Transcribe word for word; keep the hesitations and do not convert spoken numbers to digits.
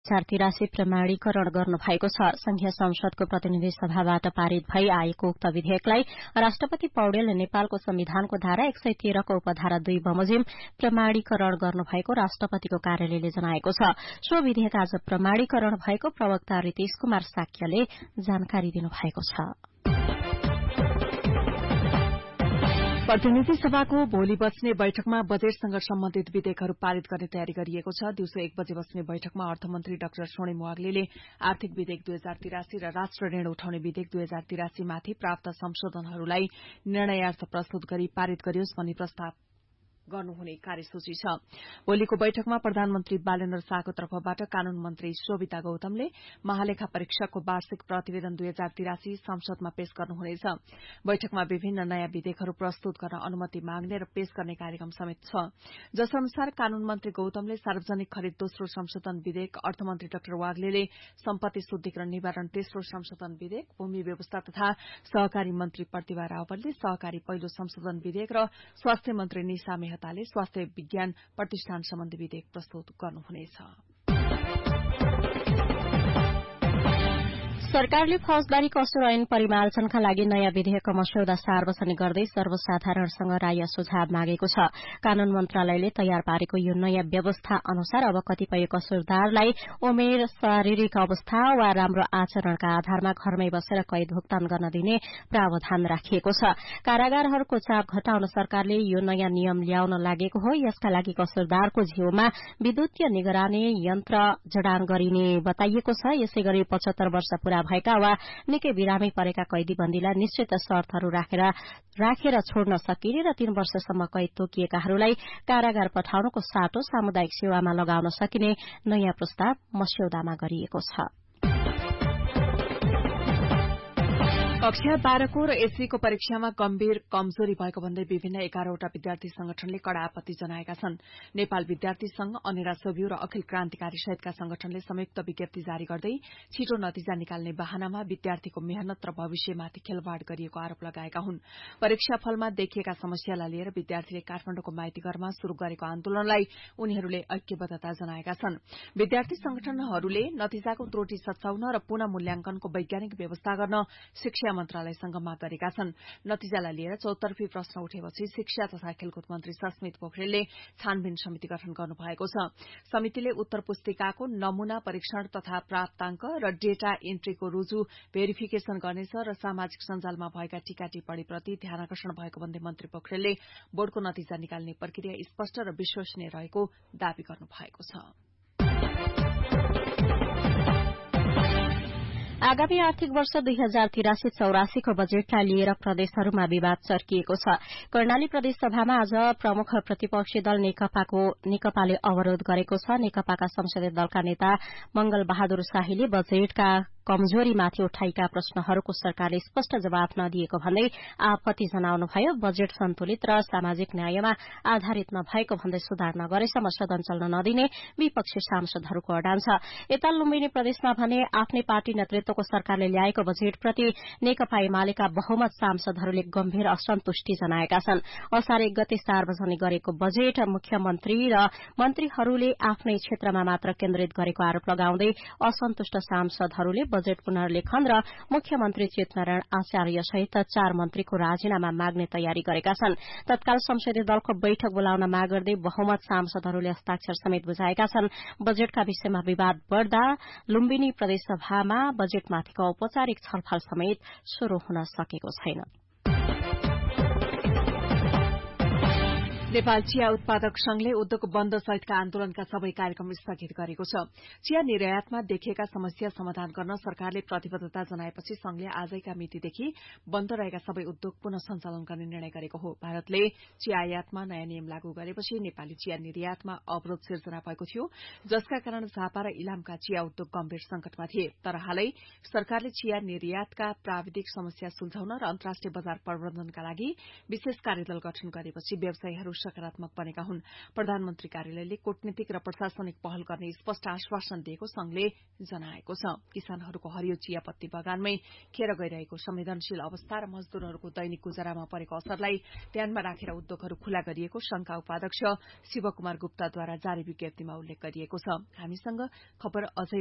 हजार तिरासी प्रमाणीकरण गर्नु भएको छ। संघीय संसदको प्रतिनिधि सभाबाट पारित भई आएको उक्त विधेयकलाई राष्ट्रपति पौडेलले नेपालको संविधानको धारा एक सय तेह्रको उपधारा दुई बमोजिम प्रमाणीकरण गर्नुभएको राष्ट्रपतिको कार्यालयले जनाएको छ। सो विधेयक आज प्रमाणीकरण भएको प्रवक्ता रितेश कुमार साक्यले जानकारी दिनुभएको छ। प्रतिनिधि सभाको भोलि बस्ने बैठकमा बजेटसँग सम्बन्धित विधेयकहरू पारित गर्ने तयारी गरिएको छ। दिउँसो एक बजे बस्ने बैठकमा अर्थमन्त्री डाक्टर स्वर्णिम वाग्लेले आर्थिक विधेयक दुई हजार तिरासी र राष्ट्र ऋण उठाउने विधेयक दुई हजार तिरासी माथि प्राप्त संशोधनहरूलाई निर्णयार्थ प्रस्तुत गरी पारित गरियोस् भन्ने प्रस्ताव गर्नुहुने कार्यसूची छ। भोलिको बैठकमा प्रधानमन्त्री बालेन्द्र शाहको तर्फबाट कानून मन्त्री शोभिता गौतमले महालेखा परीक्षकको वार्षिक प्रतिवेदन दुई हजार तिरासी संसदमा पेश गर्नुहुनेछ। बैठकमा विभिन्न नयाँ विधेयकहरू प्रस्तुत गर्न अनुमति माग्ने र पेश गर्ने कार्यक्रम समेत छ। जस अनुसार कानून मन्त्री गौतमले सार्वजनिक खरिद दोस्रो संशोधन विधेयक, अर्थमन्त्री डाक्टर वाग्लेले सम्पत्ति शुद्धिकरण निवारण तेस्रो संशोधन विधेयक, भूमि व्यवस्था तथा सहकारी मन्त्री प्रतिभा रावलले सहकारी पहिलो संशोधन विधेयक र स्वास्थ्य मन्त्री निशा मेहताले स्वास्थ्य विज्ञान प्रतिष्ठान सम्बन्धी विधेयक प्रस्तुत गर्नुहुनेछ। सरकारले फौजदारी कसुर ऐन परिमार्जनका लागि नयाँ विधेयकको मस्यौदा सार्वजनिक गर्दै सर्वसाधारणसँग राय सुझाव मागेको छ। कानून मन्त्रालयले तयार पारेको यो नयाँ व्यवस्था अनुसार अब कतिपय कसुरदारलाई उमेर, शारीरिक अवस्था वा राम्रो आचरणका आधारमा घरमै बसेर कैद भुक्तान गर्न दिने प्रावधान राखिएको छ। कारागारहरूको चाप घटाउन सरकारले यो नयाँ नियम ल्याउन लागेको हो। यसका लागि कसुरदारको झ्यौमा विद्युतीय निगरानी यन्त्र जडान गरिने बताइएको छ। यसैगरी पचहत्तर वर्ष पूरा भएका वा निकै बिरामी परेका कैदीबन्दीलाई निश्चित शर्तहरू राखेर राखेर छोड्न सकिने र तीन वर्षसम्म कैद तोकिएकाहरूलाई कारागार पठाउनको साटो सामुदायिक सेवामा लगाउन सकिने नयाँ प्रस्ताव मस्यौदामा गरिएको छ। कक्षा बाह्रको र एससीको परीक्षामा गम्भीर कमजोरी भएको भन्दै विभिन्न एघारवटा विद्यार्थी संगठनले कड़ा आपत्ति जनाएका छन्। नेपाल विद्यार्थी संघ, अनेरा सोभियो र अखिल क्रान्तिकारी सहितका संगठनले संयुक्त विज्ञप्ति जारी गर्दै छिटो नतिजा निकाल्ने बहानामा विद्यार्थीको मेहनत र भविष्यमाथि खेलवाड़ गरिएको आरोप लगाएका हुन्। परीक्षाफलमा देखिएका समस्यालाई लिएर विद्यार्थीले काठमाडौँको माइतीघरमा शुरू गरेको आन्दोलनलाई उनीहरूले ऐक्यबद्धता जनाएका छन्। विद्यार्थी संगठनहरूले नतिजाको त्रुटि सच्याउन र पुनः मूल्याङ्कनको वैज्ञानिक व्यवस्था गर्न शिक्षा मन्त्रालयसँग माग गरेका छन्। नतिजालाई लिएर चौतर्फी प्रश्न उठेपछि शिक्षा तथा खेलकुद मन्त्री सस्मित पोखरेलले छानबिन समिति गठन गर्नुभएको छ। समितिले उत्तर पुस्तिकाको नमूना परीक्षण तथा प्राप्ताङ्क र डेटा एन्ट्रीको रुजु भेरिफिकेशन गर्नेछ र सामाजिक सञ्जालमा भएका टीका टिप्पणीप्रति ध्यानाकर्षण भएको भन्दै मन्त्री पोखरेलले बोर्डको नतिजा निकाल्ने प्रक्रिया स्पष्ट र विश्वसनीय रहेको दावी गर्नुभएको छ। आगामी आर्थिक वर्ष दुई हजार तिरासी चौरासीको बजेटलाई लिएर प्रदेशहरूमा विवाद चर्किएको छ। कर्णाली प्रदेशसभामा आज प्रमुख प्रतिपक्षी दल नेकपाको नेकपाले अवरोध गरेको छ। नेकपाका संसदीय दलका नेता मंगल बहादुर शाहीले बजेटका कमजोरीमाथि उठाएका प्रश्नहरूको सरकारले स्पष्ट जवाब नदिएको भन्दै आपत्ति जनाउनुभयो। बजेट सन्तुलित र सामाजिक न्यायमा आधारित नभएको भन्दै सुधार नगरेसम्म सदन चल्न नदिने विपक्षी सांसदहरूको अडान छ। यता लुम्बिनी प्रदेशमा भने आफ्नै पार्टी नेतृत्वको सरकारले ल्याएको बजेटप्रति नेकपा एमालेका बहुमत सांसदहरूले गम्भीर असन्तुष्टि जनाएका छन्। असार एक गते सार्वजनिक गरेको बजेट मुख्यमन्त्री र मन्त्रीहरूले आफ्नै क्षेत्रमा मात्र केन्द्रित गरेको आरोप लगाउँदै असन्तुष्ट सांसदहरूले बजेट पुनर्लेखन र मुख्यमन्त्री चेतनारायण आचार्य सहित चार मन्त्रीको राजीनामा माग्ने तयारी गरेका छन्। तत्काल संसदीय दलको बैठक बोलाउन माग गर्दै बहुमत सांसदहरूले हस्ताक्षर समेत बुझाएका छन्। बजेटका विषयमा विवाद बढ़दा लुम्बिनी प्रदेशसभामा बजेटमाथिको औपचारिक छलफल समेत शुरू हुन सकेको छैन। नेपाल चिया उत्पादक संघले उद्योग बन्द सहितका आन्दोलनका सबै कार्यक्रम स्थगित गरेको छ। चिया निर्यातमा देखिएका समस्या समाधान गर्न सरकारले प्रतिबद्धता जनाएपछि संघले आजैका मितिदेखि बन्द रहेका सबै उद्योग पुनः सञ्चालन गर्ने निर्णय गरेको हो। भारतले चिया आयातमा नयाँ नियम लागू गरेपछि नेपाली चिया निर्यातमा अवरोध सिर्जना भएको थियो, जसका कारण झापा र इलामका चिया उद्योग गम्भीर संकटमा थिए। तर हालै सरकारले चिया निर्यातका प्राविधिक समस्या सुल्झाउन र अन्तर्राष्ट्रिय बजार प्रबन्धनका लागि विशेष कार्यदल गठन गरेपछि व्यवसायीहरू सकारात्मक बनेका हुन्। प्रधानमन्त्री कार्यालयले कूटनीतिक र प्रशासनिक पहल गर्ने स्पष्ट आश्वासन दिएको संघले जनाएको छ। किसानहरूको हरियो चियापत्ती बगानमै खेर गइरहेको संवेदनशील अवस्था र मजदूरहरूको दैनिक गुजरामा परेको असरलाई ध्यानमा राखेर उद्योगहरू खुला गरिएको संघका उपाध्यक्ष शिवकुमार गुप्ताद्वारा जारी विज्ञप्तिमा उल्लेख गरिएको छ। हामीसँग खबर अझै